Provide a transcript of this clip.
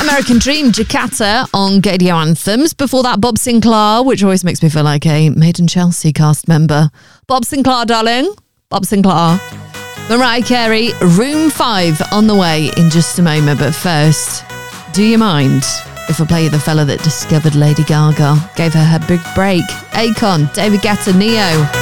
American Dream, Jakarta on Gadio Anthems. Before that, Bob Sinclair, which always makes me feel like a Made in Chelsea cast member. Bob Sinclair, darling. Bob Sinclair. Mariah Carey, Room 5 on the way in just a moment. But first, do you mind if I play you the fella that discovered Lady Gaga, gave her big break? Akon, David Guetta, Neo.